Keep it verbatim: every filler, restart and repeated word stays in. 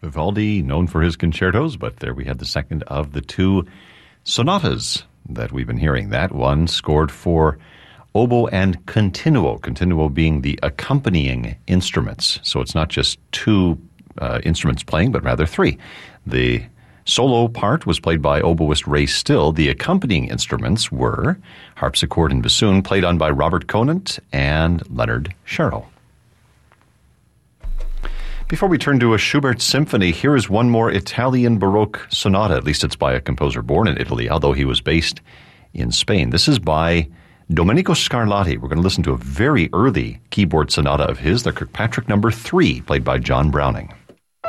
Vivaldi, known for his concertos, but there we had the second of the two sonatas that we've been hearing. That one scored for oboe and continuo, continuo being the accompanying instruments. So it's not just two uh, instruments playing, but rather three. The solo part was played by oboist Ray Still. The accompanying instruments were harpsichord and bassoon, played on by Robert Conant and Leonard Sherrill. Before we turn to a Schubert symphony, here is one more Italian Baroque sonata. At least it's by a composer born in Italy, although he was based in Spain. This is by Domenico Scarlatti. We're going to listen to a very early keyboard sonata of his, the Kirkpatrick number three, played by John Browning.